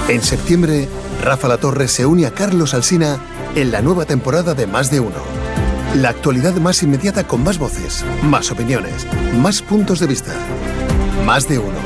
En septiembre, Rafa La Torre se une a Carlos Alsina en la nueva temporada de Más de Uno. La actualidad más inmediata con más voces, más opiniones, más puntos de vista. Más de Uno.